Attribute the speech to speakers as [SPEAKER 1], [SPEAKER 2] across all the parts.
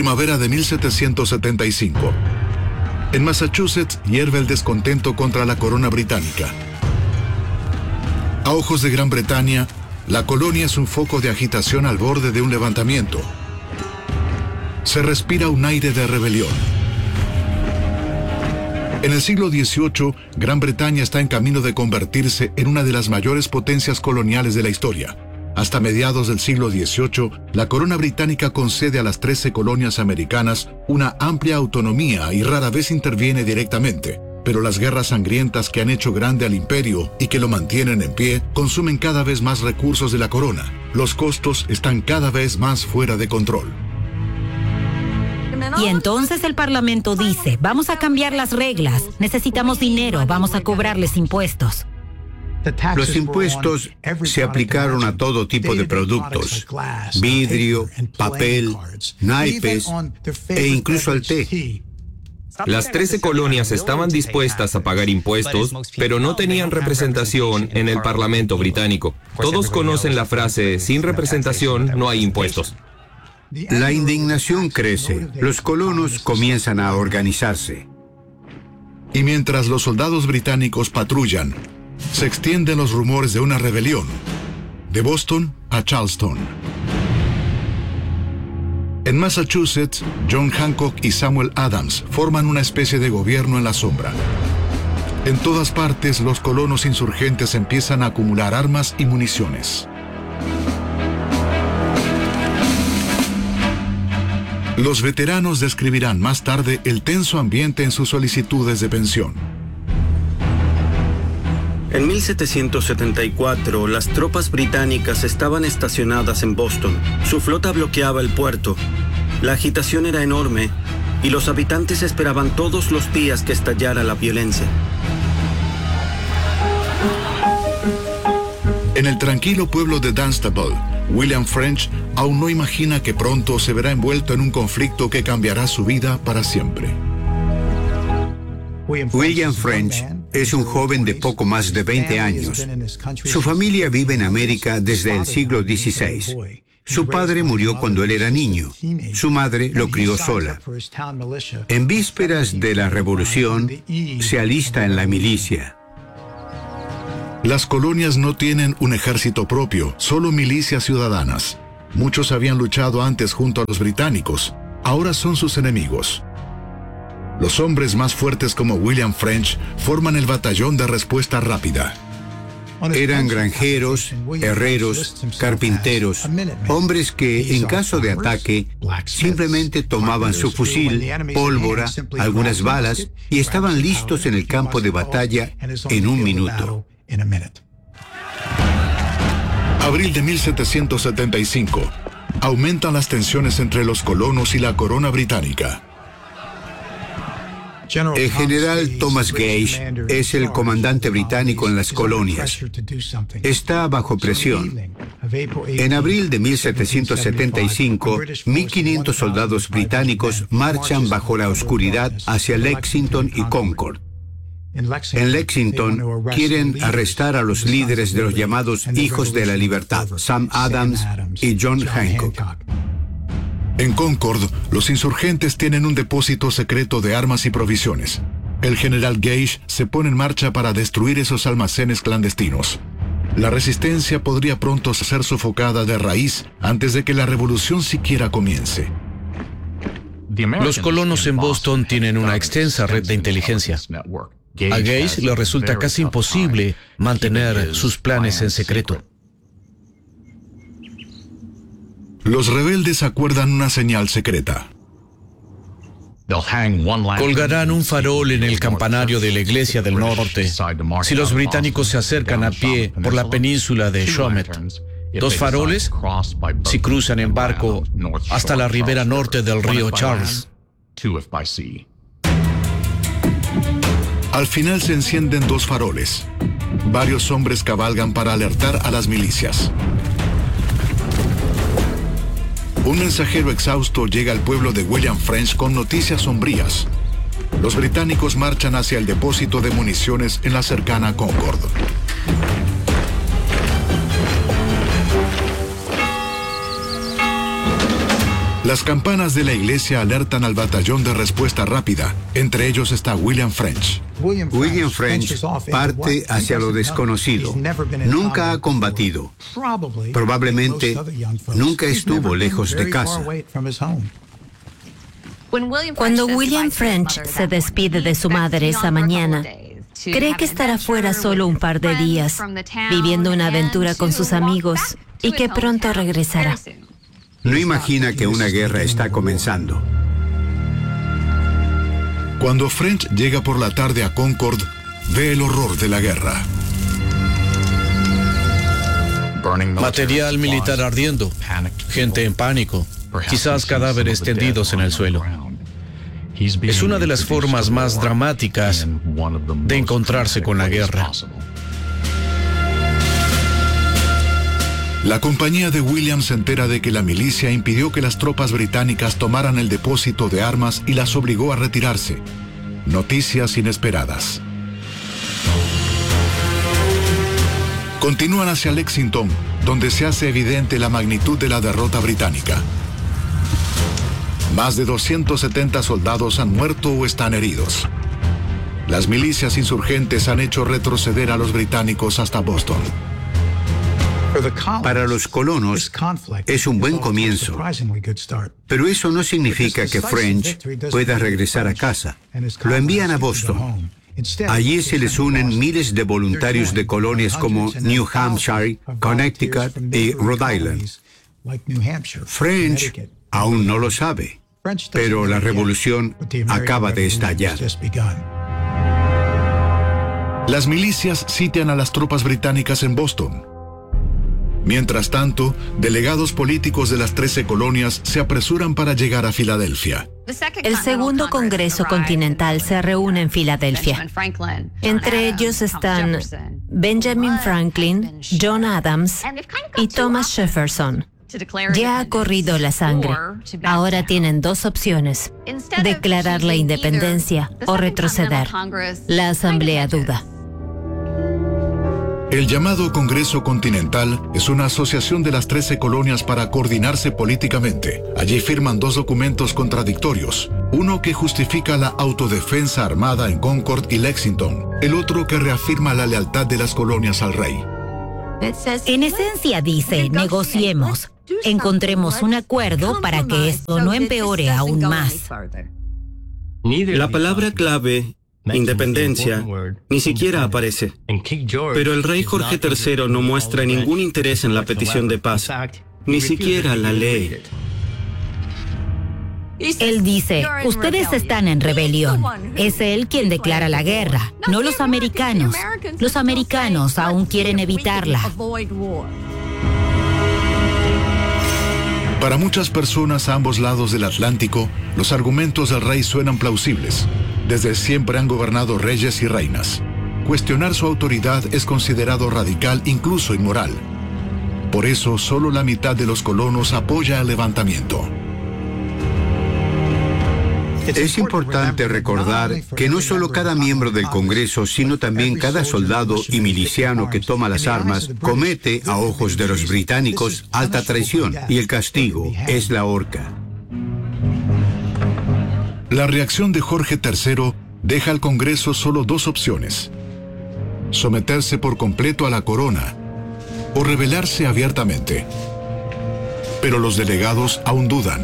[SPEAKER 1] Primavera de 1775. En Massachusetts hierve el descontento contra la corona británica. A ojos de Gran Bretaña, la colonia es un foco de agitación al borde de un levantamiento. Se respira un aire de rebelión. En el siglo XVIII, Gran Bretaña está en camino de convertirse en una de las mayores potencias coloniales de la historia. Hasta mediados del siglo XVIII, la corona británica concede a las 13 colonias americanas una amplia autonomía y rara vez interviene directamente. Pero las guerras sangrientas que han hecho grande al imperio y que lo mantienen en pie consumen cada vez más recursos de la corona. Los costos están cada vez más fuera de control.
[SPEAKER 2] Y entonces el Parlamento dice, vamos a cambiar las reglas, necesitamos dinero, vamos a cobrarles impuestos.
[SPEAKER 3] Los impuestos se aplicaron a todo tipo de productos, vidrio, papel, naipes e incluso al té.
[SPEAKER 4] Las 13 colonias estaban dispuestas a pagar impuestos, pero no tenían representación en el Parlamento británico. Todos conocen la frase, sin representación no hay impuestos.
[SPEAKER 3] La indignación crece, los colonos comienzan a organizarse.
[SPEAKER 1] Y mientras los soldados británicos patrullan, se extienden los rumores de una rebelión, de Boston a Charleston. En Massachusetts, John Hancock y Samuel Adams forman una especie de gobierno en la sombra. En todas partes, los colonos insurgentes empiezan a acumular armas y municiones. Los veteranos describirán más tarde el tenso ambiente en sus solicitudes de pensión.
[SPEAKER 5] En 1774, las tropas británicas estaban estacionadas en Boston. Su flota bloqueaba el puerto. La agitación era enorme y los habitantes esperaban todos los días que estallara la violencia.
[SPEAKER 1] En el tranquilo pueblo de Dunstable, William French aún no imagina que pronto se verá envuelto en un conflicto que cambiará su vida para siempre.
[SPEAKER 3] William French es un joven de poco más de 20 años. Su familia vive en América desde el siglo XVI. Su padre murió cuando él era niño. Su madre lo crió sola. En vísperas de la revolución, se alista en la milicia.
[SPEAKER 1] Las colonias no tienen un ejército propio, solo milicias ciudadanas. Muchos habían luchado antes junto a los británicos, ahora son sus enemigos. Los hombres más fuertes como William French forman el batallón de respuesta rápida.
[SPEAKER 3] Eran granjeros, herreros, carpinteros, hombres que, en caso de ataque, simplemente tomaban su fusil, pólvora, algunas balas y estaban listos en el campo de batalla en un minuto.
[SPEAKER 1] Abril de 1775. Aumentan las tensiones entre los colonos y la corona británica.
[SPEAKER 3] El general Thomas Gage es el comandante británico en las colonias. Está bajo presión. En abril de 1775, 1.500 soldados británicos marchan bajo la oscuridad hacia Lexington y Concord. En Lexington quieren arrestar a los líderes de los llamados Hijos de la Libertad, Sam Adams y John Hancock.
[SPEAKER 1] En Concord, los insurgentes tienen un depósito secreto de armas y provisiones. El general Gage se pone en marcha para destruir esos almacenes clandestinos. La resistencia podría pronto ser sofocada de raíz antes de que la revolución siquiera comience.
[SPEAKER 6] Los colonos en Boston tienen una extensa red de inteligencia. A Gage le resulta casi imposible mantener sus planes en secreto.
[SPEAKER 1] Los rebeldes acuerdan una señal secreta.
[SPEAKER 6] Colgarán un farol en el campanario de la iglesia del norte si los británicos se acercan a pie por la península de Chomet. 2 faroles si cruzan en barco hasta la ribera norte del río Charles.
[SPEAKER 1] Al final se encienden 2 faroles. Varios hombres cabalgan para alertar a las milicias. Un mensajero exhausto llega al pueblo de William French con noticias sombrías. Los británicos marchan hacia el depósito de municiones en la cercana Concord. Las campanas de la iglesia alertan al batallón de respuesta rápida. Entre ellos está William French.
[SPEAKER 3] William French parte hacia lo desconocido. Nunca ha combatido. Probablemente nunca estuvo lejos de casa.
[SPEAKER 7] Cuando William French se despide de su madre esa mañana, cree que estará fuera solo un par de días, viviendo una aventura con sus amigos, y que pronto regresará.
[SPEAKER 3] No imagina que una guerra está comenzando.
[SPEAKER 1] Cuando French llega por la tarde a Concord, ve el horror de la guerra.
[SPEAKER 6] Material militar ardiendo, gente en pánico, quizás cadáveres tendidos en el suelo. Es una de las formas más dramáticas de encontrarse con la guerra.
[SPEAKER 1] La compañía de Williams se entera de que la milicia impidió que las tropas británicas tomaran el depósito de armas y las obligó a retirarse. Noticias inesperadas. Continúan hacia Lexington, donde se hace evidente la magnitud de la derrota británica. Más de 270 soldados han muerto o están heridos. Las milicias insurgentes han hecho retroceder a los británicos hasta Boston.
[SPEAKER 3] Para los colonos es un buen comienzo, pero eso no significa que French pueda regresar a casa. Lo envían a Boston. Allí se les unen miles de voluntarios de colonias como New Hampshire, Connecticut y Rhode Island. French aún no lo sabe, pero la revolución acaba de estallar.
[SPEAKER 1] Las milicias sitian a las tropas británicas en Boston. Mientras tanto, delegados políticos de las 13 colonias se apresuran para llegar a Filadelfia.
[SPEAKER 7] El segundo Congreso Continental se reúne en Filadelfia. Entre ellos están Benjamin Franklin, John Adams y Thomas Jefferson. Ya ha corrido la sangre. Ahora tienen dos opciones: declarar la independencia o retroceder. La Asamblea duda.
[SPEAKER 1] El llamado Congreso Continental es una asociación de las 13 colonias para coordinarse políticamente. Allí firman dos documentos contradictorios. Uno que justifica la autodefensa armada en Concord y Lexington. El otro que reafirma la lealtad de las colonias al rey.
[SPEAKER 2] En esencia dice, negociemos, encontremos un acuerdo para que esto no empeore aún más.
[SPEAKER 5] La palabra clave, independencia, ni siquiera aparece. Pero el rey Jorge III no muestra ningún interés en la petición de paz, ni siquiera la lee.
[SPEAKER 2] Él dice, ustedes están en rebelión. Es él quien declara la guerra, no los americanos. Los americanos aún quieren evitarla.
[SPEAKER 1] Para muchas personas a ambos lados del Atlántico, los argumentos del rey suenan plausibles. Desde siempre han gobernado reyes y reinas. Cuestionar su autoridad es considerado radical, incluso inmoral. Por eso, solo la mitad de los colonos apoya el levantamiento.
[SPEAKER 3] Es importante recordar que no solo cada miembro del Congreso, sino también cada soldado y miliciano que toma las armas comete, a ojos de los británicos, alta traición, y el castigo es la horca.
[SPEAKER 1] La reacción de Jorge III deja al Congreso solo dos opciones: someterse por completo a la corona o rebelarse abiertamente. Pero los delegados aún dudan.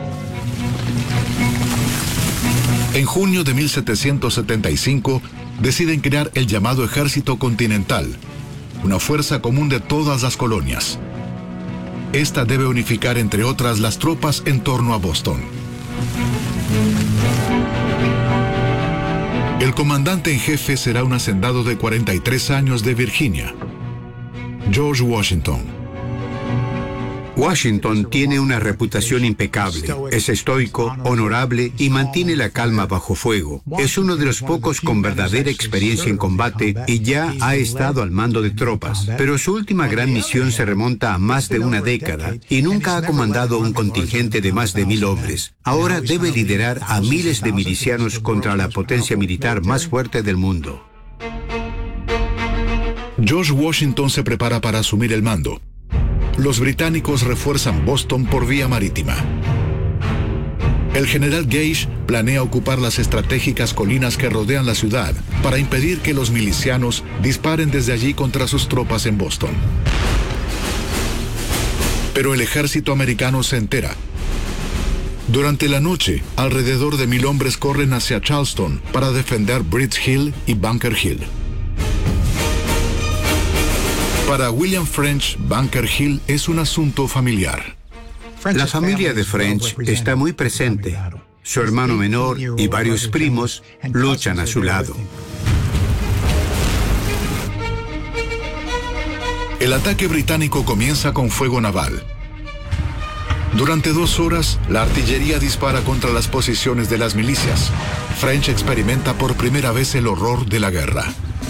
[SPEAKER 1] En junio de 1775 deciden crear el llamado Ejército Continental, una fuerza común de todas las colonias. Esta debe unificar, entre otras, las tropas en torno a Boston. El comandante en jefe será un hacendado de 43 años de Virginia, George Washington.
[SPEAKER 3] Washington tiene una reputación impecable. Es estoico, honorable y mantiene la calma bajo fuego. Es uno de los pocos con verdadera experiencia en combate y ya ha estado al mando de tropas. Pero su última gran misión se remonta a más de una década y nunca ha comandado un contingente de más de 1000 hombres. Ahora debe liderar a miles de milicianos contra la potencia militar más fuerte del mundo.
[SPEAKER 1] George Washington se prepara para asumir el mando. Los británicos refuerzan Boston por vía marítima. El general Gage planea ocupar las estratégicas colinas que rodean la ciudad para impedir que los milicianos disparen desde allí contra sus tropas en Boston. Pero el ejército americano se entera. Durante la noche, alrededor de 1,000 hombres corren hacia Charleston para defender Bridge Hill y Bunker Hill. Para William French, Bunker Hill es un asunto familiar.
[SPEAKER 3] La familia de French está muy presente. Su hermano menor y varios primos luchan a su lado.
[SPEAKER 1] El ataque británico comienza con fuego naval. Durante 2 horas, la artillería dispara contra las posiciones de las milicias. French experimenta por primera vez el horror de la guerra.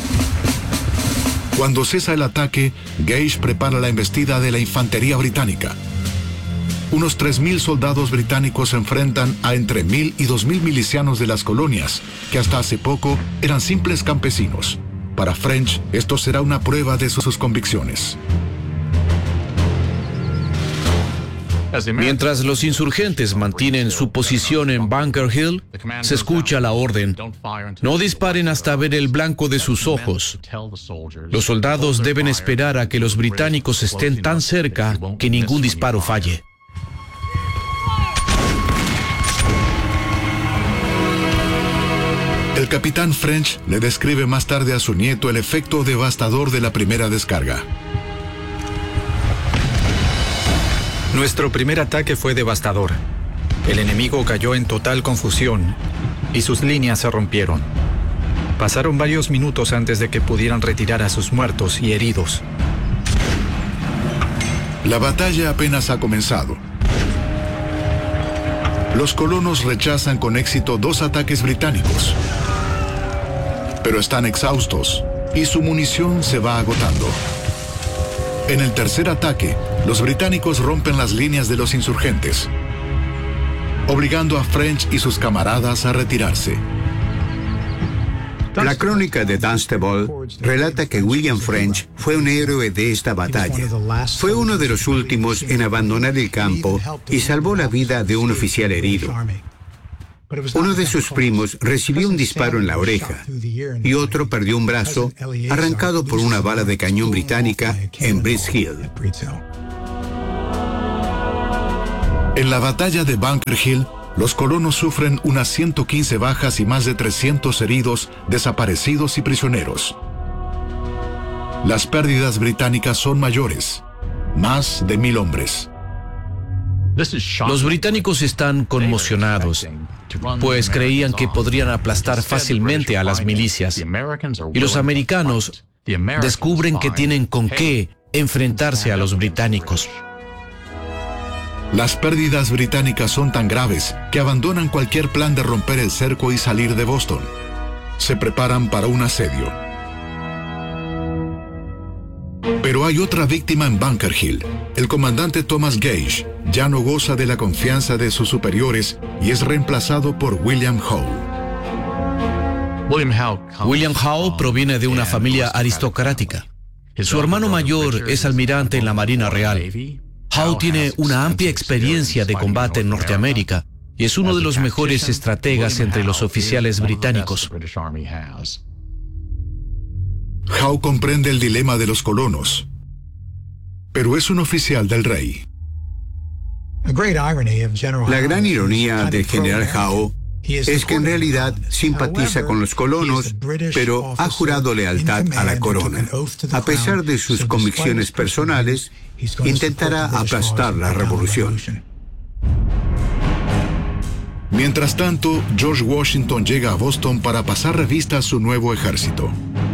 [SPEAKER 1] Cuando cesa el ataque, Gage prepara la embestida de la infantería británica. Unos 3,000 soldados británicos se enfrentan a entre 1,000 y 2,000 milicianos de las colonias, que hasta hace poco eran simples campesinos. Para French, esto será una prueba de sus convicciones.
[SPEAKER 6] Mientras los insurgentes mantienen su posición en Bunker Hill, se escucha la orden: no disparen hasta ver el blanco de sus ojos. Los soldados deben esperar a que los británicos estén tan cerca que ningún disparo falle.
[SPEAKER 1] El capitán French le describe más tarde a su nieto el efecto devastador de la primera descarga.
[SPEAKER 8] Nuestro primer ataque fue devastador. El enemigo cayó en total confusión y sus líneas se rompieron. Pasaron varios minutos antes de que pudieran retirar a sus muertos y heridos.
[SPEAKER 1] La batalla apenas ha comenzado. Los colonos rechazan con éxito 2 ataques británicos, pero están exhaustos y su munición se va agotando. En el tercer ataque, los británicos rompen las líneas de los insurgentes, obligando a French y sus camaradas a retirarse.
[SPEAKER 3] La crónica de Dunstable relata que William French fue un héroe de esta batalla. Fue uno de los últimos en abandonar el campo y salvó la vida de un oficial herido. Uno de sus primos recibió un disparo en la oreja y otro perdió un brazo arrancado por una bala de cañón británica en Bridge Hill.
[SPEAKER 1] En la batalla de Bunker Hill, los colonos sufren unas 115 bajas y más de 300 heridos, desaparecidos y prisioneros. Las pérdidas británicas son mayores, más de 1,000 hombres.
[SPEAKER 6] Los británicos están conmocionados, pues creían que podrían aplastar fácilmente a las milicias. Y los americanos descubren que tienen con qué enfrentarse a los británicos.
[SPEAKER 1] Las pérdidas británicas son tan graves que abandonan cualquier plan de romper el cerco y salir de Boston. Se preparan para un asedio. Pero hay otra víctima en Bunker Hill. El comandante Thomas Gage ya no goza de la confianza de sus superiores y es reemplazado por William Howe.
[SPEAKER 6] William Howe proviene de una familia aristocrática. Su hermano mayor es almirante en la Marina Real. Howe tiene una amplia experiencia de combate en Norteamérica y es uno de los mejores estrategas entre los oficiales británicos.
[SPEAKER 1] Howe comprende el dilema de los colonos, pero es un oficial del rey.
[SPEAKER 3] La gran ironía del general Howe es que en realidad simpatiza con los colonos, pero ha jurado lealtad a la corona. A pesar de sus convicciones personales, intentará aplastar la revolución.
[SPEAKER 1] Mientras tanto, George Washington llega a Boston para pasar revista a su nuevo ejército.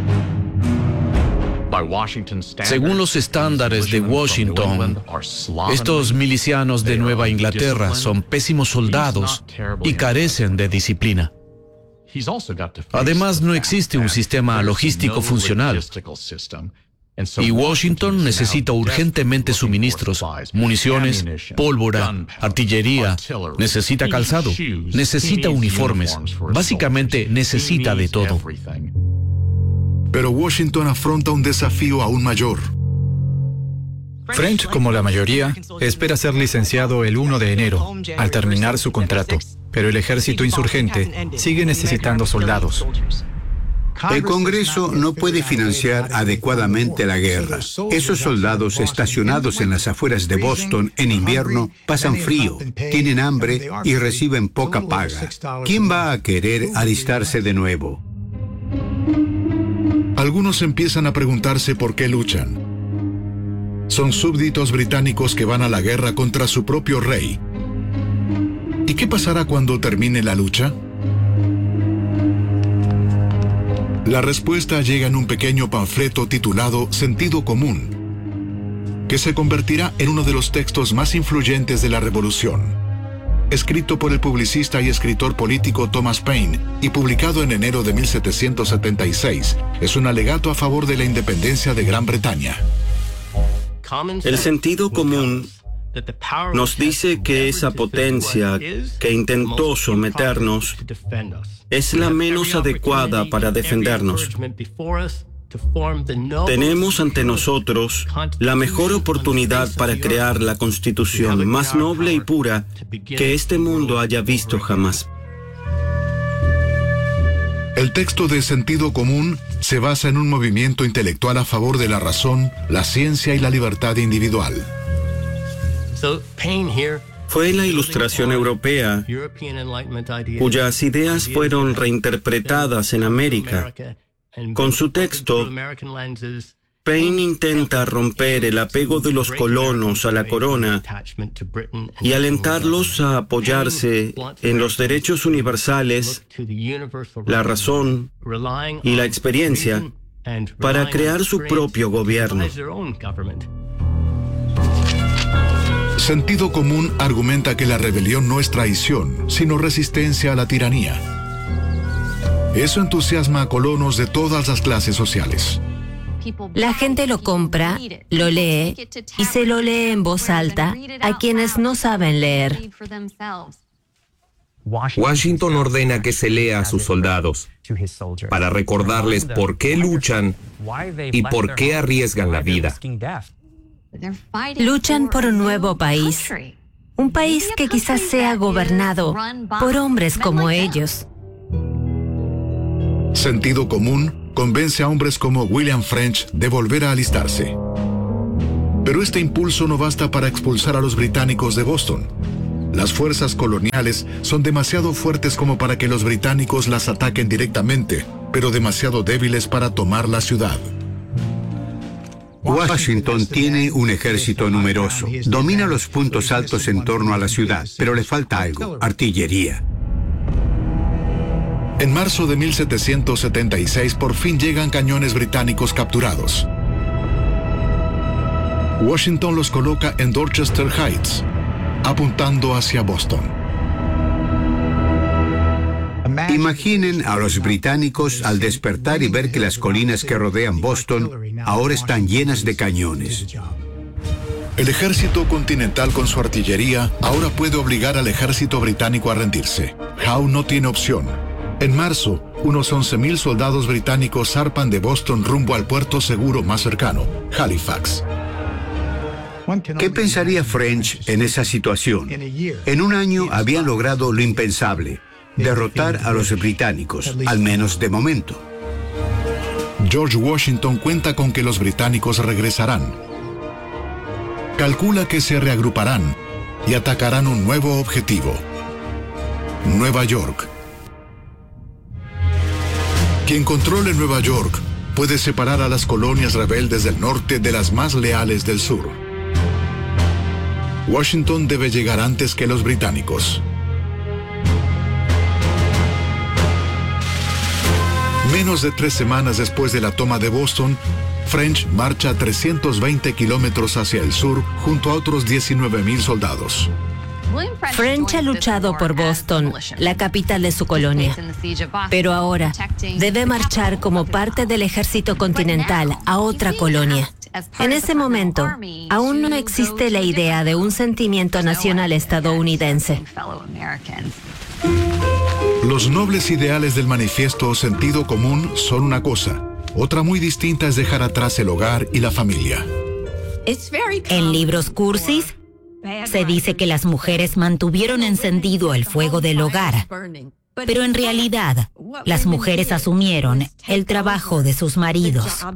[SPEAKER 6] Según los estándares de Washington, estos milicianos de Nueva Inglaterra son pésimos soldados y carecen de disciplina. Además, no existe un sistema logístico funcional. Y Washington necesita urgentemente suministros, municiones, pólvora, artillería, necesita calzado, necesita uniformes, básicamente necesita de todo.
[SPEAKER 1] Pero Washington afronta un desafío aún mayor.
[SPEAKER 8] French, como la mayoría, espera ser licenciado el 1 de enero, al terminar su contrato. Pero el ejército insurgente sigue necesitando soldados.
[SPEAKER 3] El Congreso no puede financiar adecuadamente la guerra. Esos soldados estacionados en las afueras de Boston en invierno pasan frío, tienen hambre y reciben poca paga. ¿Quién va a querer alistarse de nuevo?
[SPEAKER 1] Algunos empiezan a preguntarse por qué luchan. Son súbditos británicos que van a la guerra contra su propio rey. ¿Y qué pasará cuando termine la lucha? La respuesta llega en un pequeño panfleto titulado Sentido Común, que se convertirá en uno de los textos más influyentes de la Revolución. Escrito por el publicista y escritor político Thomas Paine y publicado en enero de 1776, es un alegato a favor de la independencia de Gran Bretaña.
[SPEAKER 5] El sentido común nos dice que esa potencia que intentó someternos es la menos adecuada para defendernos. Tenemos ante nosotros la mejor oportunidad para crear la constitución más noble y pura que este mundo haya visto jamás.
[SPEAKER 1] El texto de Sentido Común se basa en un movimiento intelectual a favor de la razón, la ciencia y la libertad individual.
[SPEAKER 5] Fue la Ilustración europea cuyas ideas fueron reinterpretadas en América. Con su texto, Paine intenta romper el apego de los colonos a la corona y alentarlos a apoyarse en los derechos universales, la razón y la experiencia para crear su propio gobierno.
[SPEAKER 1] Sentido Común argumenta que la rebelión no es traición, sino resistencia a la tiranía. Eso entusiasma a colonos de todas las clases sociales.
[SPEAKER 7] La gente lo compra, lo lee y se lo lee en voz alta a quienes no saben leer.
[SPEAKER 4] Washington ordena que se lea a sus soldados para recordarles por qué luchan y por qué arriesgan la vida.
[SPEAKER 7] Luchan por un nuevo país, un país que quizás sea gobernado por hombres como ellos.
[SPEAKER 1] Sentido Común convence a hombres como William French de volver a alistarse. Pero este impulso no basta para expulsar a los británicos de Boston. Las fuerzas coloniales son demasiado fuertes como para que los británicos las ataquen directamente, pero demasiado débiles para tomar la ciudad.
[SPEAKER 3] Washington tiene un ejército numeroso, domina los puntos altos en torno a la ciudad, pero le falta algo: artillería.
[SPEAKER 1] En marzo de 1776 por fin llegan cañones británicos capturados. Washington los coloca en Dorchester Heights, apuntando hacia Boston.
[SPEAKER 3] Imaginen a los británicos al despertar y ver que las colinas que rodean Boston ahora están llenas de cañones.
[SPEAKER 1] El ejército continental con su artillería ahora puede obligar al ejército británico a rendirse. Howe no tiene opción. En marzo, unos 11,000 soldados británicos zarpan de Boston rumbo al puerto seguro más cercano, Halifax.
[SPEAKER 3] ¿Qué pensaría French en esa situación? En un año habían logrado lo impensable: derrotar a los británicos, al menos de momento.
[SPEAKER 1] George Washington cuenta con que los británicos regresarán. Calcula que se reagruparán y atacarán un nuevo objetivo: Nueva York. Quien controle Nueva York puede separar a las colonias rebeldes del norte de las más leales del sur. Washington debe llegar antes que los británicos. Menos de 3 semanas después de la toma de Boston, French marcha 320 kilómetros hacia el sur junto a otros 19,000 soldados.
[SPEAKER 7] French ha luchado por Boston, la capital de su colonia, pero ahora debe marchar como parte del ejército continental a otra colonia. En ese momento, aún no existe la idea de un sentimiento nacional estadounidense.
[SPEAKER 1] Los nobles ideales del manifiesto Sentido Común son una cosa. Otra muy distinta es dejar atrás el hogar y la familia.
[SPEAKER 2] En libros cursis, Se dice que las mujeres mantuvieron encendido el fuego del hogar, pero en realidad las mujeres asumieron el trabajo de sus maridos.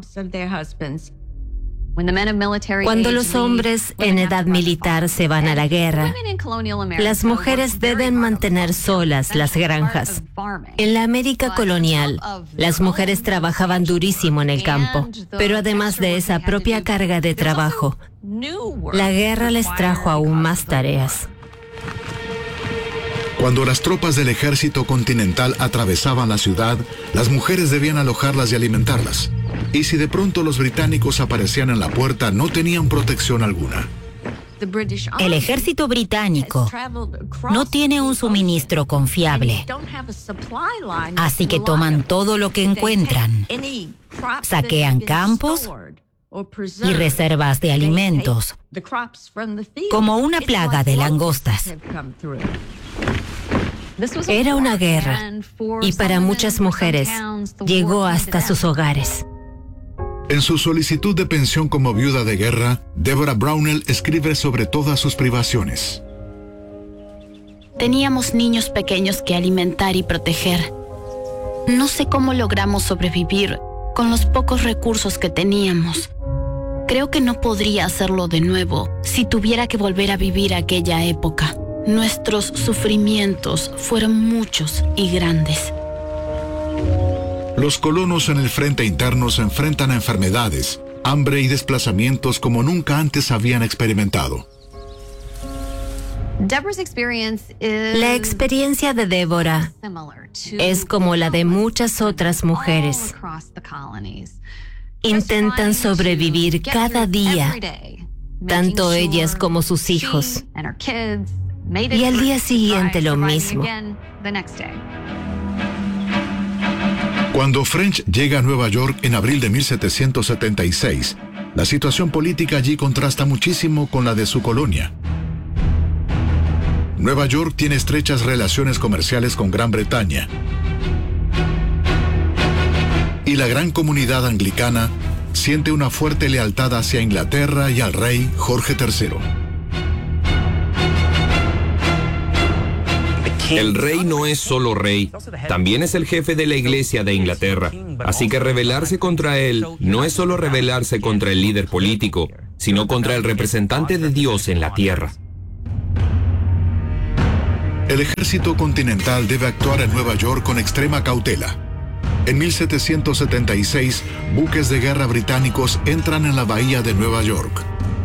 [SPEAKER 7] Cuando los hombres en edad militar se van a la guerra, las mujeres deben mantener solas las granjas. En la América colonial, las mujeres trabajaban durísimo en el campo, pero además de esa propia carga de trabajo, la guerra les trajo aún más tareas.
[SPEAKER 1] Cuando las tropas del ejército continental atravesaban la ciudad, las mujeres debían alojarlas y alimentarlas. Y si de pronto los británicos aparecían en la puerta, no tenían protección alguna.
[SPEAKER 2] El ejército británico no tiene un suministro confiable, así que toman todo lo que encuentran, saquean campos y reservas de alimentos, como una plaga de langostas.
[SPEAKER 7] Era una guerra, y para muchas mujeres llegó hasta sus hogares.
[SPEAKER 1] En su solicitud de pensión como viuda de guerra, Deborah Brownell escribe sobre todas sus privaciones.
[SPEAKER 9] Teníamos niños pequeños que alimentar y proteger. No sé cómo logramos sobrevivir con los pocos recursos que teníamos. Creo que no podría hacerlo de nuevo si tuviera que volver a vivir aquella época. Nuestros sufrimientos fueron muchos y grandes.
[SPEAKER 1] Los colonos en el frente interno se enfrentan a enfermedades, hambre y desplazamientos como nunca antes habían experimentado.
[SPEAKER 7] La experiencia de Deborah es como la de muchas otras mujeres. Intentan sobrevivir cada día, tanto ellas como sus hijos. Y al día siguiente lo mismo.
[SPEAKER 1] Cuando French llega a Nueva York en abril de 1776, la situación política allí contrasta muchísimo con la de su colonia. Nueva York tiene estrechas relaciones comerciales con Gran Bretaña. Y la gran comunidad anglicana siente una fuerte lealtad hacia Inglaterra y al rey Jorge III.
[SPEAKER 4] El rey no es solo rey, también es el jefe de la Iglesia de Inglaterra. Así que rebelarse contra él no es solo rebelarse contra el líder político, sino contra el representante de Dios en la tierra.
[SPEAKER 1] El ejército continental debe actuar en Nueva York con extrema cautela. En 1776, buques de guerra británicos entran en la bahía de Nueva York.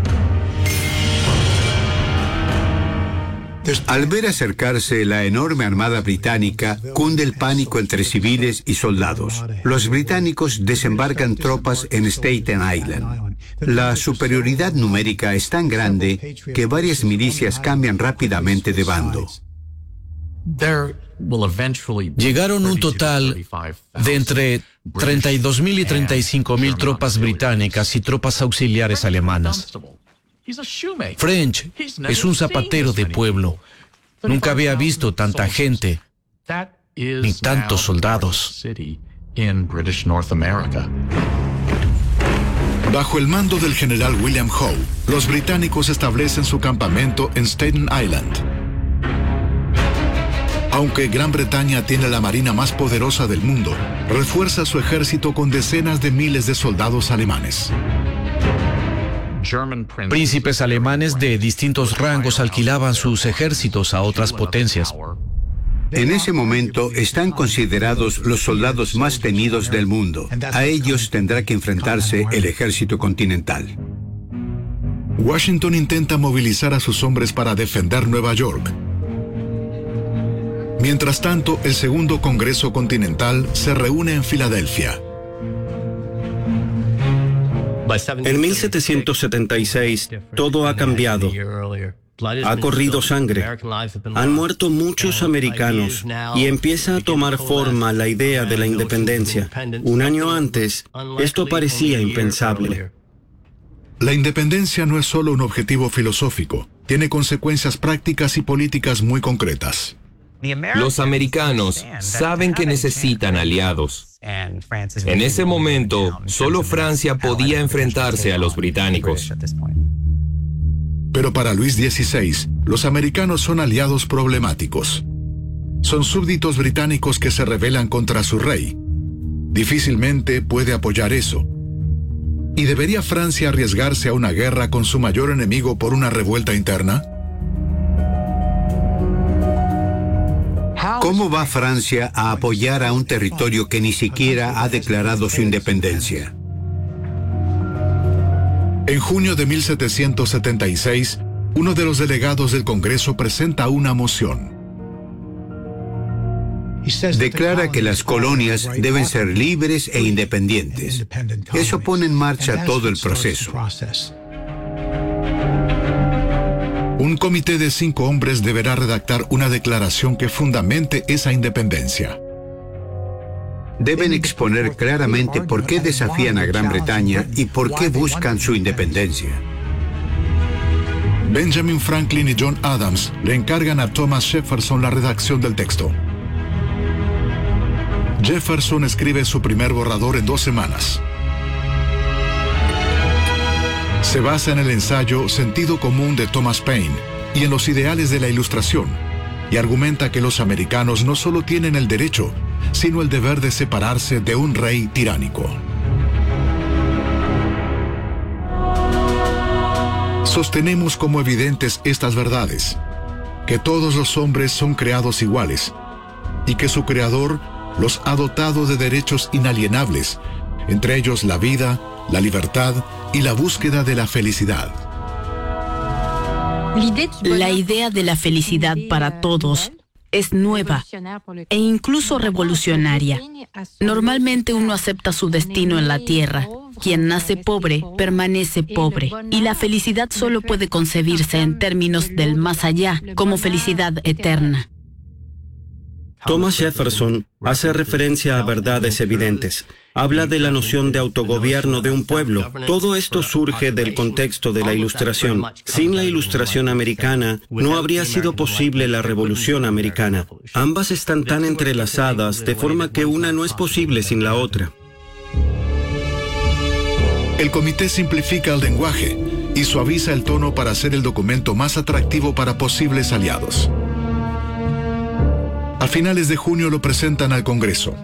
[SPEAKER 3] Al ver acercarse la enorme armada británica, cunde el pánico entre civiles y soldados. Los británicos desembarcan tropas en Staten Island. La superioridad numérica es tan grande que varias milicias cambian rápidamente de bando.
[SPEAKER 6] Llegaron un total de entre 32,000 y 35,000 tropas británicas y tropas auxiliares alemanas. French es un zapatero de pueblo. Nunca había visto tanta gente ni tantos soldados.
[SPEAKER 1] Bajo el mando del general William Howe, los británicos establecen su campamento en Staten Island. Aunque Gran Bretaña tiene la marina más poderosa del mundo, refuerza su ejército con decenas de miles de soldados alemanes.
[SPEAKER 6] Príncipes alemanes de distintos rangos alquilaban sus ejércitos a otras potencias.
[SPEAKER 3] En ese momento están considerados los soldados más temidos del mundo. A ellos tendrá que enfrentarse el ejército continental.
[SPEAKER 1] Washington intenta movilizar a sus hombres para defender Nueva York. Mientras tanto, el Segundo Congreso Continental se reúne en Filadelfia.
[SPEAKER 5] En 1776, todo ha cambiado. Ha corrido sangre. Han muerto muchos americanos y empieza a tomar forma la idea de la independencia. Un año antes, esto parecía impensable.
[SPEAKER 1] La independencia no es solo un objetivo filosófico, tiene consecuencias prácticas y políticas muy concretas.
[SPEAKER 4] Los americanos saben que necesitan aliados. En ese momento, solo Francia podía enfrentarse a los británicos.
[SPEAKER 1] Pero para Luis XVI, los americanos son aliados problemáticos. Son súbditos británicos que se rebelan contra su rey. Difícilmente puede apoyar eso. ¿Y debería Francia arriesgarse a una guerra con su mayor enemigo por una revuelta interna?
[SPEAKER 3] ¿Cómo va Francia a apoyar a un territorio que ni siquiera ha declarado su independencia?
[SPEAKER 1] En junio de 1776, uno de los delegados del Congreso presenta una moción.
[SPEAKER 3] Declara que las colonias deben ser libres e independientes. Eso pone en marcha todo el proceso.
[SPEAKER 1] Un comité de 5 hombres deberá redactar una declaración que fundamente esa independencia.
[SPEAKER 3] Deben exponer claramente por qué desafían a Gran Bretaña y por qué buscan su independencia.
[SPEAKER 1] Benjamin Franklin y John Adams le encargan a Thomas Jefferson la redacción del texto. Jefferson escribe su primer borrador en 2 semanas. Se basa en el ensayo Sentido Común de Thomas Paine y en los ideales de la Ilustración, y argumenta que los americanos no solo tienen el derecho, sino el deber de separarse de un rey tiránico. Sostenemos como evidentes estas verdades, que todos los hombres son creados iguales, y que su Creador los ha dotado de derechos inalienables, entre ellos la vida, la libertad y la búsqueda de la felicidad.
[SPEAKER 9] La idea de la felicidad para todos es nueva e incluso revolucionaria. Normalmente uno acepta su destino en la tierra. Quien nace pobre, permanece pobre. Y la felicidad solo puede concebirse en términos del más allá, como felicidad eterna.
[SPEAKER 5] Thomas Jefferson hace referencia a verdades evidentes. Habla de la noción de autogobierno de un pueblo. Todo esto surge del contexto de la Ilustración. Sin la Ilustración americana, no habría sido posible la Revolución Americana. Ambas están tan entrelazadas, de forma que una no es posible sin la otra.
[SPEAKER 1] El comité simplifica el lenguaje y suaviza el tono para hacer el documento más atractivo para posibles aliados. A finales de junio lo presentan al Congreso.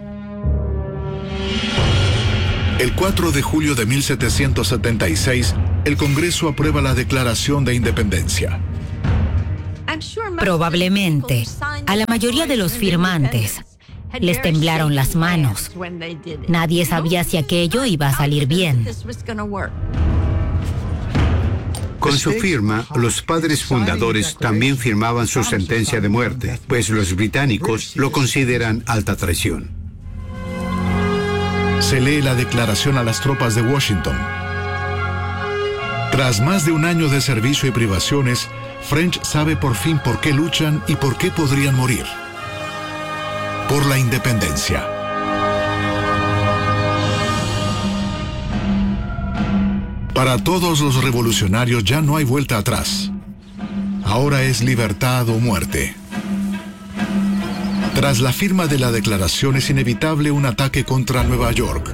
[SPEAKER 1] El 4 de julio de 1776, el Congreso aprueba la Declaración de Independencia.
[SPEAKER 2] Probablemente, a la mayoría de los firmantes les temblaron las manos. Nadie sabía si aquello iba a salir bien.
[SPEAKER 3] Con su firma, los padres fundadores también firmaban su sentencia de muerte, pues los británicos lo consideran alta traición.
[SPEAKER 1] Se lee la declaración a las tropas de Washington. Tras más de un año de servicio y privaciones, French sabe por fin por qué luchan y por qué podrían morir. Por la independencia. Para todos los revolucionarios ya no hay vuelta atrás. Ahora es libertad o muerte. Tras la firma de la declaración es inevitable un ataque contra Nueva York.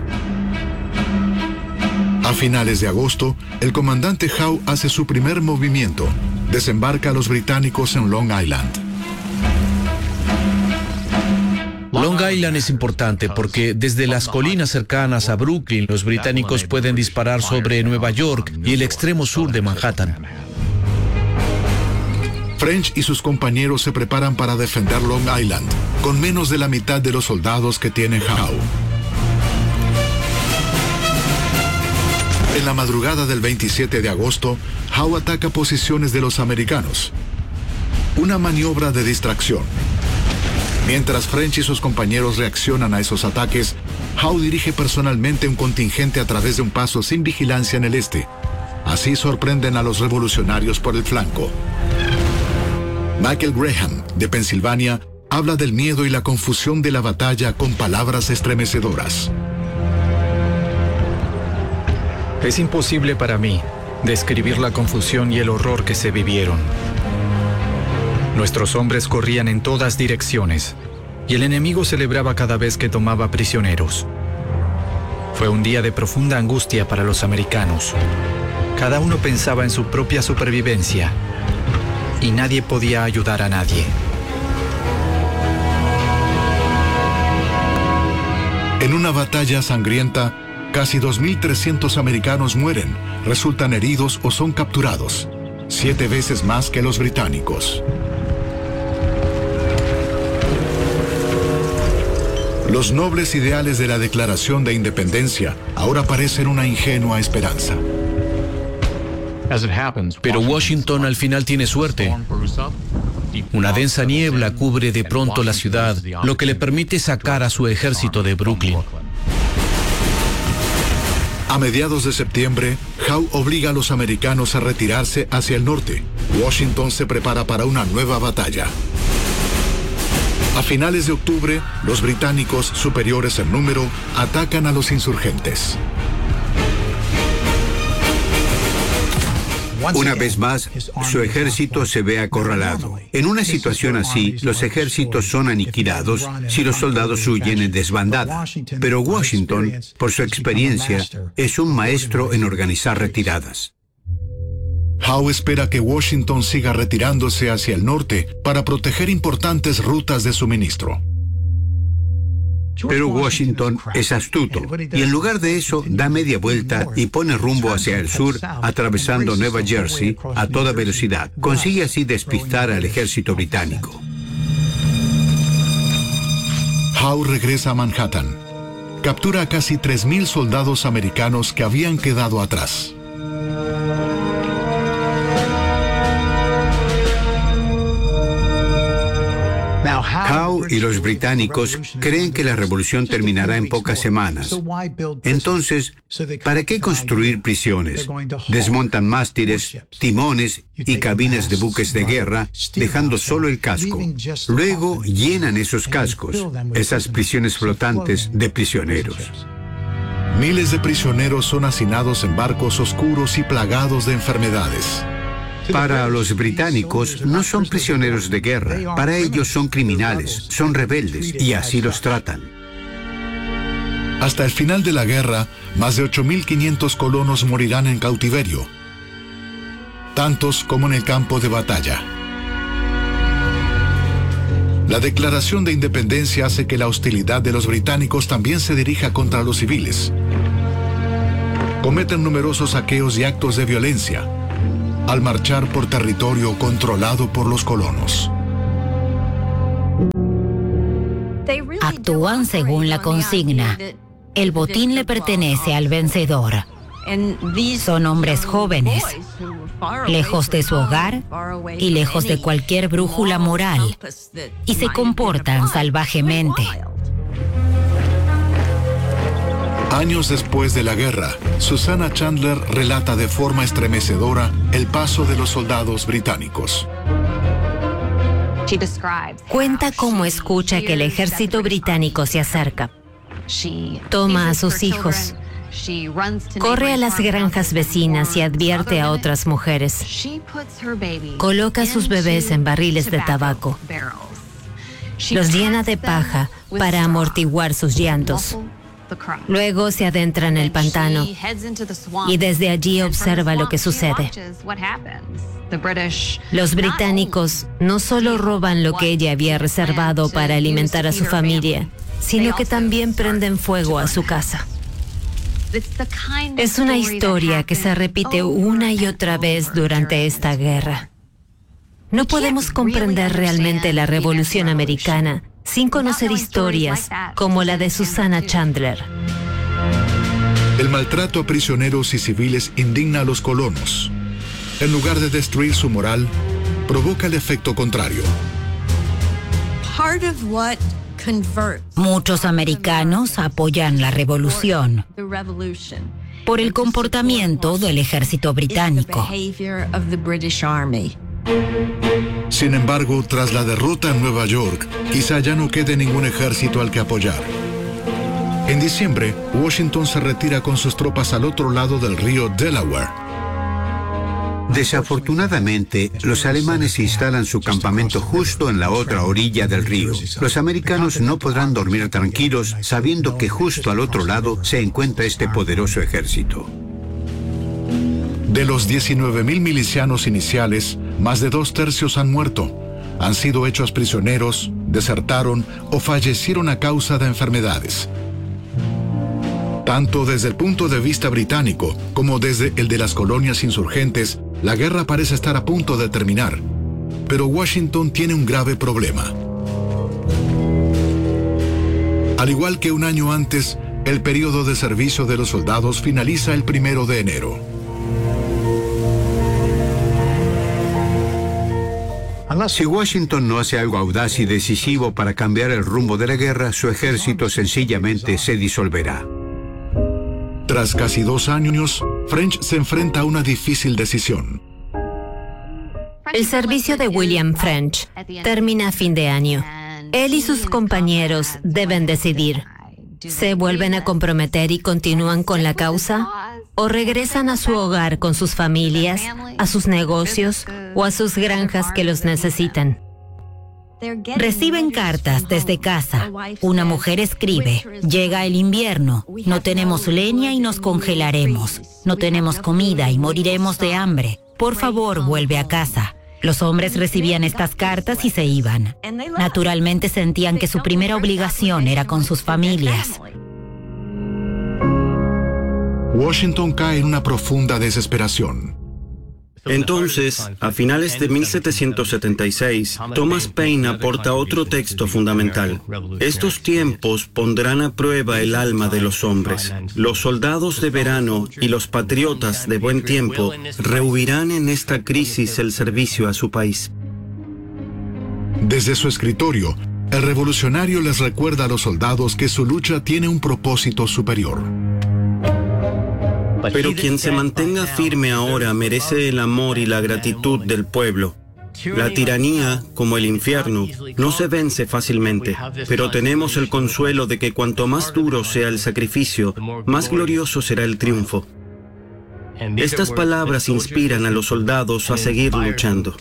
[SPEAKER 1] A finales de agosto, el comandante Howe hace su primer movimiento. Desembarca a los británicos en Long Island.
[SPEAKER 6] Long Island es importante porque desde las colinas cercanas a Brooklyn los británicos pueden disparar sobre Nueva York y el extremo sur de Manhattan.
[SPEAKER 1] French y sus compañeros se preparan para defender Long Island, con menos de la mitad de los soldados que tiene Howe. En la madrugada del 27 de agosto, Howe ataca posiciones de los americanos. Una maniobra de distracción. Mientras French y sus compañeros reaccionan a esos ataques, Howe dirige personalmente un contingente a través de un paso sin vigilancia en el este. Así sorprenden a los revolucionarios por el flanco. Michael Graham, de Pensilvania, habla del miedo y la confusión de la batalla con palabras estremecedoras.
[SPEAKER 8] Es imposible para mí describir la confusión y el horror que se vivieron. Nuestros hombres corrían en todas direcciones y el enemigo celebraba cada vez que tomaba prisioneros. Fue un día de profunda angustia para los americanos. Cada uno pensaba en su propia supervivencia y nadie podía ayudar a nadie.
[SPEAKER 1] En una batalla sangrienta, casi 2.300 americanos mueren, resultan heridos o son capturados, 7 veces más que los británicos. Los nobles ideales de la Declaración de Independencia ahora parecen una ingenua esperanza.
[SPEAKER 6] Pero Washington al final tiene suerte. Una densa niebla cubre de pronto la ciudad, lo que le permite sacar a su ejército de Brooklyn.
[SPEAKER 1] A mediados de septiembre, Howe obliga a los americanos a retirarse hacia el norte. Washington se prepara para una nueva batalla. A finales de octubre, los británicos, superiores en número, atacan a los insurgentes.
[SPEAKER 3] Una vez más, su ejército se ve acorralado. En una situación así, los ejércitos son aniquilados si los soldados huyen en desbandada. Pero Washington, por su experiencia, es un maestro en organizar retiradas.
[SPEAKER 1] Howe espera que Washington siga retirándose hacia el norte para proteger importantes rutas de suministro.
[SPEAKER 3] Pero Washington es astuto y en lugar de eso da media vuelta y pone rumbo hacia el sur, atravesando Nueva Jersey a toda velocidad. Consigue así despistar al ejército británico.
[SPEAKER 1] Howe regresa a Manhattan. Captura a casi 3.000 soldados americanos que habían quedado atrás.
[SPEAKER 3] Howe y los británicos creen que la revolución terminará en pocas semanas. Entonces, ¿para qué construir prisiones? Desmontan mástiles, timones y cabinas de buques de guerra, dejando solo el casco. Luego llenan esos cascos, esas prisiones flotantes, de prisioneros.
[SPEAKER 1] Miles de prisioneros son hacinados en barcos oscuros y plagados de enfermedades.
[SPEAKER 3] Para los británicos no son prisioneros de guerra, para ellos son criminales, son rebeldes y así los tratan.
[SPEAKER 1] Hasta el final de la guerra, más de 8.500 colonos morirán en cautiverio, tantos como en el campo de batalla. La Declaración de Independencia hace que la hostilidad de los británicos también se dirija contra los civiles. Cometen numerosos saqueos y actos de violencia al marchar por territorio controlado por los colonos.
[SPEAKER 2] Actúan según la consigna. El botín le pertenece al vencedor. Son hombres jóvenes, lejos de su hogar y lejos de cualquier brújula moral, y se comportan salvajemente.
[SPEAKER 1] Años después de la guerra, Susanna Chandler relata de forma estremecedora el paso de los soldados británicos.
[SPEAKER 7] Cuenta cómo escucha que el ejército británico se acerca. Toma a sus hijos, corre a las granjas vecinas y advierte a otras mujeres. Coloca a sus bebés en barriles de tabaco. Los llena de paja para amortiguar sus llantos. Luego se adentra en el pantano y desde allí observa lo que sucede. Los británicos no solo roban lo que ella había reservado para alimentar a su familia, sino que también prenden fuego a su casa. Es una historia que se repite una y otra vez durante esta guerra. No podemos comprender realmente la Revolución Americana sin conocer historias como la de Susanna Chandler.
[SPEAKER 1] El maltrato a prisioneros y civiles indigna a los colonos. En lugar de destruir su moral, provoca el efecto contrario.
[SPEAKER 2] Muchos americanos apoyan la revolución por el comportamiento del ejército británico.
[SPEAKER 1] Sin embargo, tras la derrota en Nueva York, quizá ya no quede ningún ejército al que apoyar. En diciembre, Washington se retira con sus tropas al otro lado del río Delaware.
[SPEAKER 3] Desafortunadamente, los alemanes instalan su campamento justo en la otra orilla del río. Los americanos no podrán dormir tranquilos sabiendo que justo al otro lado se encuentra este poderoso ejército.
[SPEAKER 1] De los 19.000 milicianos iniciales, más de 2/3 han muerto. Han sido hechos prisioneros, desertaron o fallecieron a causa de enfermedades. Tanto desde el punto de vista británico como desde el de las colonias insurgentes, la guerra parece estar a punto de terminar. Pero Washington tiene un grave problema. Al igual que un año antes, el periodo de servicio de los soldados finaliza el 1 de enero.
[SPEAKER 3] Si Washington no hace algo audaz y decisivo para cambiar el rumbo de la guerra, su ejército sencillamente se disolverá.
[SPEAKER 1] Tras casi 2 años, French se enfrenta a una difícil decisión.
[SPEAKER 7] El servicio de William French termina a fin de año. Él y sus compañeros deben decidir. ¿Se vuelven a comprometer y continúan con la causa? ¿O regresan a su hogar con sus familias, a sus negocios o a sus granjas que los necesitan?
[SPEAKER 2] Reciben cartas desde casa. Una mujer escribe: llega el invierno, no tenemos leña y nos congelaremos. No tenemos comida y moriremos de hambre. Por favor, vuelve a casa. Los hombres recibían estas cartas y se iban. Naturalmente sentían que su primera obligación era con sus familias.
[SPEAKER 1] Washington cae en una profunda desesperación.
[SPEAKER 5] Entonces, a finales de 1776, Thomas Paine aporta otro texto fundamental. Estos tiempos pondrán a prueba el alma de los hombres. Los soldados de verano y los patriotas de buen tiempo rehuirán en esta crisis el servicio a su país.
[SPEAKER 1] Desde su escritorio, el revolucionario les recuerda a los soldados que su lucha tiene un propósito superior.
[SPEAKER 5] Pero quien se mantenga firme ahora merece el amor y la gratitud del pueblo. La tiranía, como el infierno, no se vence fácilmente, pero tenemos el consuelo de que cuanto más duro sea el sacrificio, más glorioso será el triunfo. Estas palabras inspiran a los soldados a seguir luchando.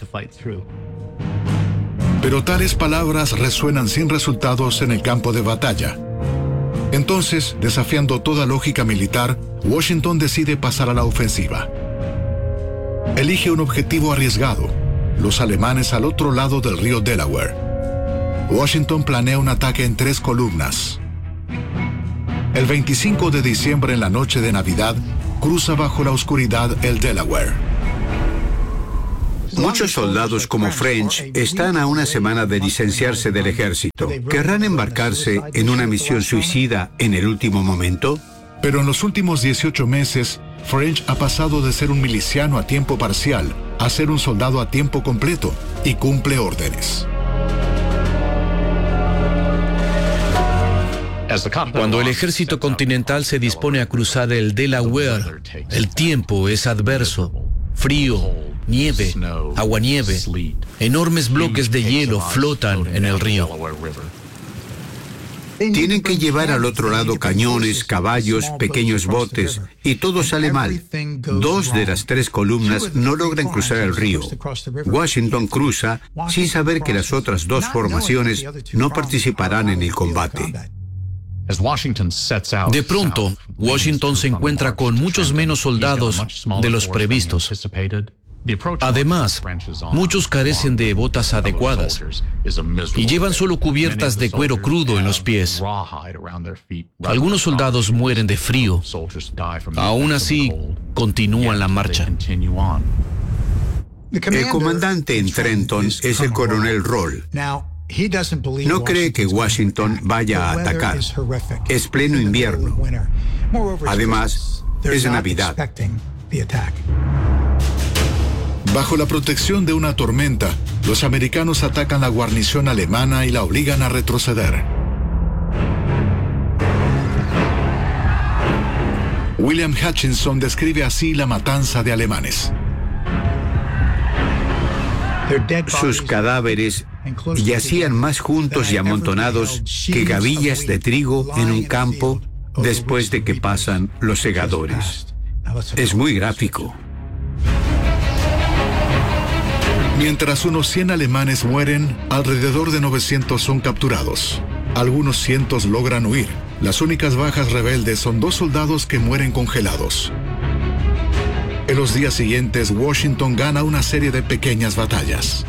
[SPEAKER 1] Pero tales palabras resuenan sin resultados en el campo de batalla. Entonces, desafiando toda lógica militar, Washington decide pasar a la ofensiva. Elige un objetivo arriesgado: los alemanes al otro lado del río Delaware. Washington planea un ataque en 3 columnas. El 25 de diciembre, en la noche de Navidad, cruza bajo la oscuridad el Delaware.
[SPEAKER 3] Muchos soldados como French están a una semana de licenciarse del ejército. ¿Querrán embarcarse en una misión suicida en el último momento?
[SPEAKER 1] Pero en los últimos 18 meses, French ha pasado de ser un miliciano a tiempo parcial a ser un soldado a tiempo completo y cumple órdenes.
[SPEAKER 6] Cuando el ejército continental se dispone a cruzar el Delaware, el tiempo es adverso. Frío, nieve, aguanieve, enormes bloques de hielo flotan en el río.
[SPEAKER 3] Tienen que llevar al otro lado cañones, caballos, pequeños botes, y todo sale mal. 2 de las 3 columnas no logran cruzar el río. Washington cruza sin saber que las otras 2 formaciones no participarán en el combate.
[SPEAKER 6] De pronto, Washington se encuentra con muchos menos soldados de los previstos. Además, muchos carecen de botas adecuadas y llevan solo cubiertas de cuero crudo en los pies. Algunos soldados mueren de frío. Aún así, continúan la marcha.
[SPEAKER 3] El comandante en Trenton es el coronel Roll. No cree que Washington vaya a atacar. Es pleno invierno. Además, es Navidad.
[SPEAKER 1] Bajo la protección de una tormenta, los americanos atacan la guarnición alemana y la obligan a retroceder. William Hutchinson describe así la matanza de alemanes.
[SPEAKER 3] Sus cadáveres yacían más juntos y amontonados que gavillas de trigo en un campo después de que pasan los segadores. Es muy gráfico.
[SPEAKER 1] Mientras unos 100 alemanes mueren, alrededor de 900 son capturados. Algunos cientos logran huir. Las únicas bajas rebeldes son 2 soldados que mueren congelados. En los días siguientes, Washington gana una serie de pequeñas batallas.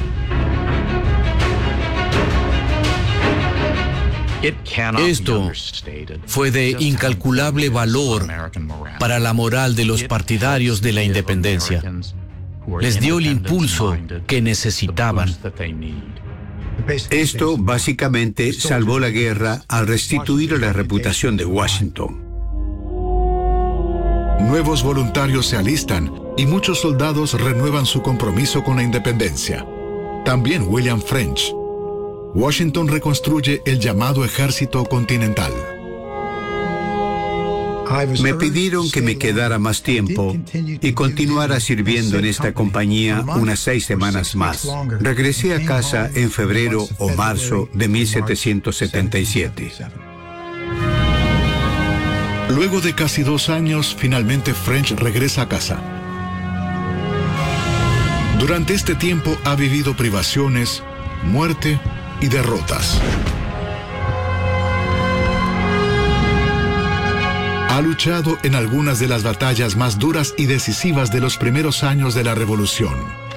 [SPEAKER 6] Esto fue de incalculable valor para la moral de los partidarios de la independencia. Les dio el impulso que necesitaban.
[SPEAKER 3] Esto básicamente salvó la guerra al restituir la reputación de Washington.
[SPEAKER 1] Nuevos voluntarios se alistan y muchos soldados renuevan su compromiso con la independencia. También William French. Washington reconstruye el llamado Ejército Continental.
[SPEAKER 3] Me pidieron que me quedara más tiempo y continuara sirviendo en esta compañía unas 6 semanas más. Regresé a casa en febrero o marzo de 1777.
[SPEAKER 1] Luego de casi 2 años, finalmente French regresa a casa. Durante este tiempo ha vivido privaciones, muerte y derrotas. Ha luchado en algunas de las batallas más duras y decisivas de los primeros años de la Revolución.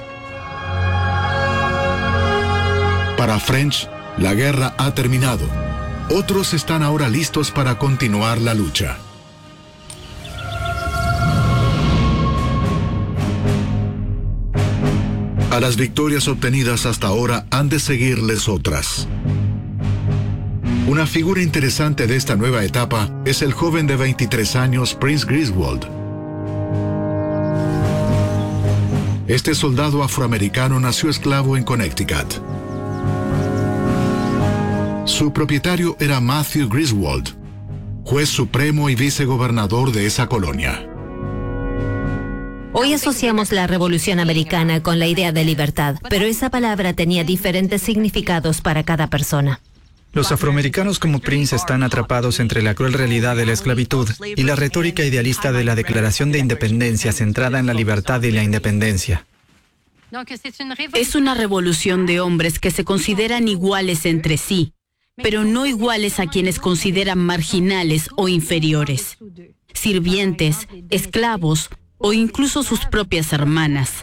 [SPEAKER 1] Para French, la guerra ha terminado. Otros están ahora listos para continuar la lucha. A las victorias obtenidas hasta ahora han de seguirles otras. Una figura interesante de esta nueva etapa es el joven de 23 años Prince Griswold. Este soldado afroamericano nació esclavo en Connecticut. Su propietario era Matthew Griswold, juez supremo y vicegobernador de esa colonia.
[SPEAKER 7] Hoy asociamos la Revolución Americana con la idea de libertad, pero esa palabra tenía diferentes significados para cada persona.
[SPEAKER 8] Los afroamericanos como Prince están atrapados entre la cruel realidad de la esclavitud y la retórica idealista de la Declaración de Independencia centrada en la libertad y la independencia.
[SPEAKER 9] Es una revolución de hombres que se consideran iguales entre sí, pero no iguales a quienes consideran marginales o inferiores, sirvientes, esclavos o incluso sus propias hermanas.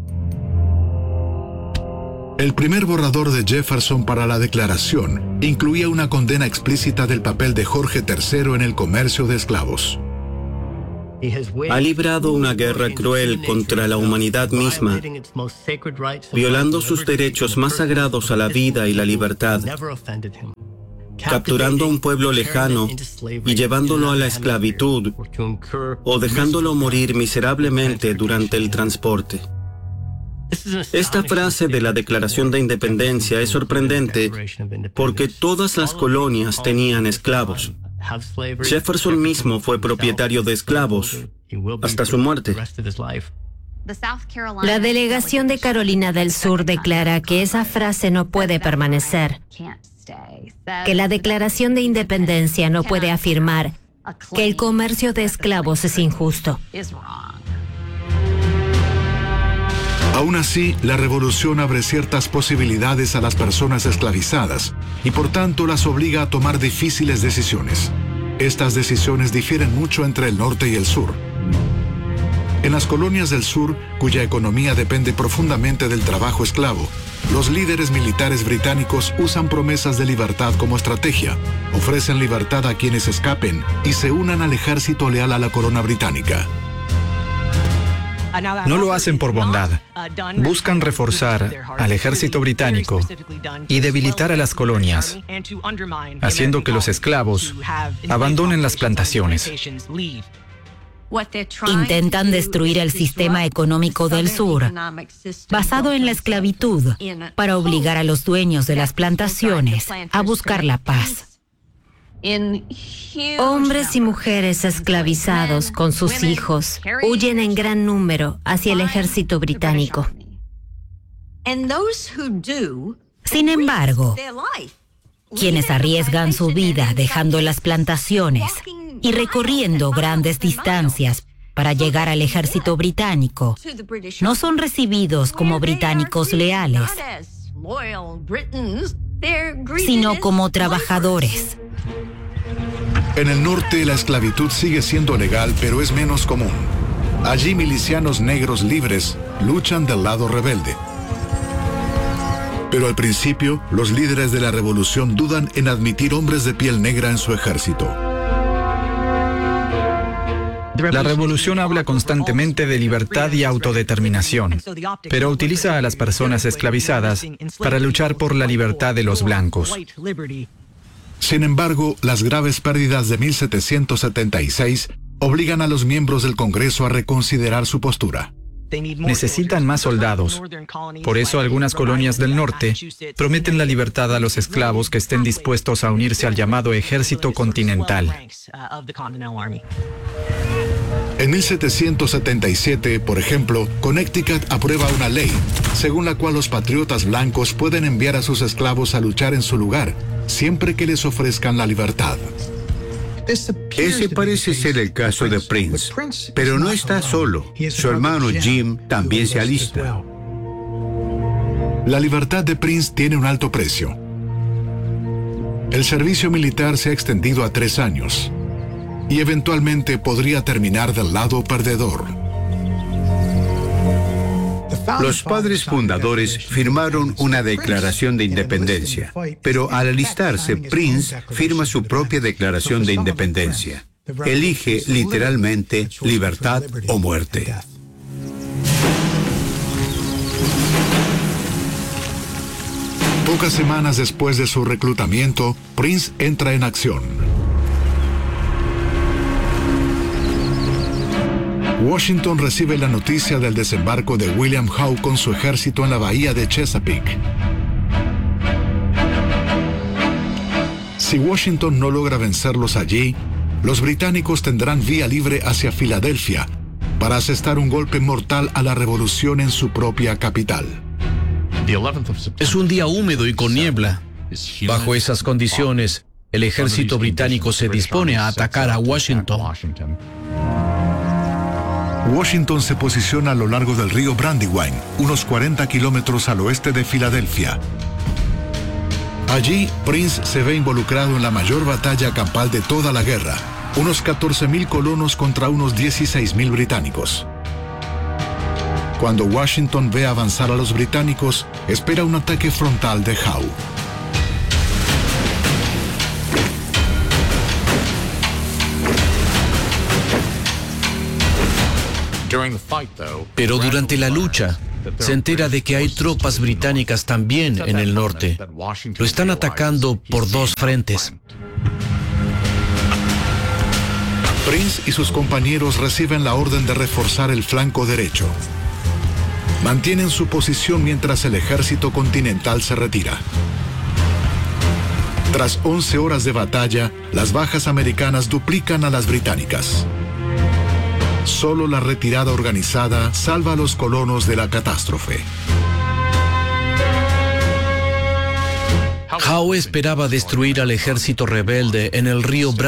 [SPEAKER 1] El primer borrador de Jefferson para la declaración incluía una condena explícita del papel de Jorge III en el comercio de esclavos.
[SPEAKER 5] Ha librado una guerra cruel contra la humanidad misma, violando sus derechos más sagrados a la vida y la libertad, capturando a un pueblo lejano y llevándolo a la esclavitud o dejándolo morir miserablemente durante el transporte. Esta frase de la Declaración de Independencia es sorprendente porque todas las colonias tenían esclavos. Jefferson mismo fue propietario de esclavos hasta su muerte.
[SPEAKER 7] La delegación de Carolina del Sur declara que esa frase no puede permanecer, que la Declaración de Independencia no puede afirmar que el comercio de esclavos es injusto.
[SPEAKER 1] Aún así, la revolución abre ciertas posibilidades a las personas esclavizadas y por tanto las obliga a tomar difíciles decisiones. Estas decisiones difieren mucho entre el norte y el sur. En las colonias del sur, cuya economía depende profundamente del trabajo esclavo, los líderes militares británicos usan promesas de libertad como estrategia, ofrecen libertad a quienes escapen y se unan al ejército leal a la corona británica.
[SPEAKER 8] No lo hacen por bondad. Buscan reforzar al ejército británico y debilitar a las colonias, haciendo que los esclavos abandonen las plantaciones.
[SPEAKER 2] Intentan destruir el sistema económico del sur, basado en la esclavitud, para obligar a los dueños de las plantaciones a buscar la paz.
[SPEAKER 7] Hombres y mujeres esclavizados con sus hijos huyen en gran número hacia el ejército británico.
[SPEAKER 2] Sin embargo, quienes arriesgan su vida dejando las plantaciones y recorriendo grandes distancias para llegar al ejército británico, no son recibidos como británicos leales, sino como trabajadores.
[SPEAKER 1] En el norte, la esclavitud sigue siendo legal, pero es menos común. Allí milicianos negros libres luchan del lado rebelde. Pero al principio, los líderes de la revolución dudan en admitir hombres de piel negra en su ejército.
[SPEAKER 8] La revolución habla constantemente de libertad y autodeterminación, pero utiliza a las personas esclavizadas para luchar por la libertad de los blancos.
[SPEAKER 1] Sin embargo, las graves pérdidas de 1776 obligan a los miembros del Congreso a reconsiderar su postura.
[SPEAKER 8] Necesitan más soldados. Por eso algunas colonias del norte prometen la libertad a los esclavos que estén dispuestos a unirse al llamado Ejército Continental.
[SPEAKER 1] En 1777, por ejemplo, Connecticut aprueba una ley, según la cual los patriotas blancos pueden enviar a sus esclavos a luchar en su lugar, siempre que les ofrezcan la libertad.
[SPEAKER 3] Ese parece ser el caso de Prince, pero no está solo. Su hermano Jim también se alista.
[SPEAKER 1] La libertad de Prince tiene un alto precio. El servicio militar se ha extendido a 3 años y eventualmente podría terminar del lado perdedor.
[SPEAKER 3] Los padres fundadores firmaron una declaración de independencia, pero al alistarse, Prince firma su propia declaración de independencia. Elige literalmente libertad o muerte.
[SPEAKER 1] Pocas semanas después de su reclutamiento, Prince entra en acción. Washington recibe la noticia del desembarco de William Howe con su ejército en la bahía de Chesapeake. Si Washington no logra vencerlos allí, los británicos tendrán vía libre hacia Filadelfia para asestar un golpe mortal a la revolución en su propia capital.
[SPEAKER 6] Es un día húmedo y con niebla. Bajo esas condiciones, el ejército británico se dispone a atacar a Washington.
[SPEAKER 1] Washington se posiciona a lo largo del río Brandywine, unos 40 kilómetros al oeste de Filadelfia. Allí, Prince se ve involucrado en la mayor batalla campal de toda la guerra, unos 14.000 colonos contra unos 16.000 británicos. Cuando Washington ve avanzar a los británicos, espera un ataque frontal de Howe.
[SPEAKER 6] Pero durante la lucha, se entera de que hay tropas británicas también en el norte. Lo están atacando por 2 frentes.
[SPEAKER 1] Prince y sus compañeros reciben la orden de reforzar el flanco derecho. Mantienen su posición mientras el ejército continental se retira. Tras 11 horas de batalla, las bajas americanas duplican a las británicas. Solo la retirada organizada salva a los colonos de la catástrofe.
[SPEAKER 6] Howe esperaba destruir al ejército rebelde en el río